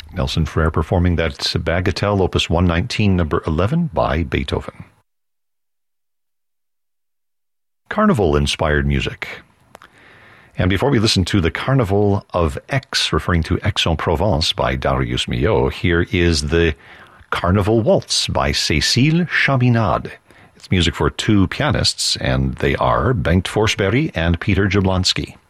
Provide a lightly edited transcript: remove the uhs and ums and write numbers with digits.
Nelson Frere performing that Bagatelle Opus 119, number 11 by Beethoven. Carnival-inspired music. And before we listen to the Carnival of Aix, referring to Aix-en-Provence by Darius Milhaud, here is the Carnival Waltz by Cécile Chaminade. It's music for two pianists, and they are Bengt Forsberg and Peter Jablonski.